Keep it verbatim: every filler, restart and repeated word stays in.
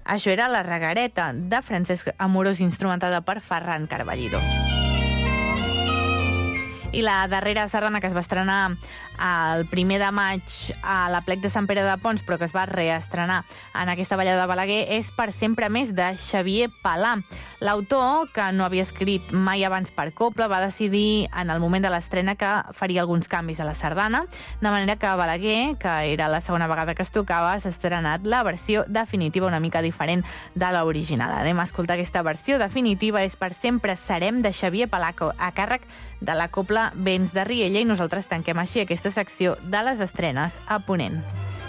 Això era La Reguereta, de Francesc Amorós, instrumentada per Ferran Carballido. I la darrera sardana, que es va estrenar el primer de maig a l'Aplec de Sant Pere de Pons, però que es va reestrenar en aquesta ballada de Balaguer, és Per sempre més, de Xavier Palà. L'autor, que no havia escrit mai abans per cobla, va decidir en el moment de l'estrena que faria alguns canvis a la sardana, de manera que Balaguer, que era la segona vegada que es tocava, s'ha estrenat la versió definitiva una mica diferent de l'original. Anem a escoltar aquesta versió definitiva, és Per sempre serem, de Xavier Palà, a càrrec de la cobla Vents de Riella, i nosaltres tanquem així aquesta secció de les estrenes a Ponent.